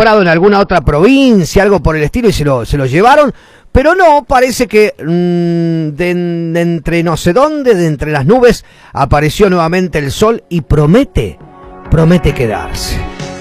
comprado en alguna otra provincia, algo por el estilo, y se lo llevaron. Pero no, parece que de entre no sé dónde, de entre las nubes, apareció nuevamente el sol y promete quedarse.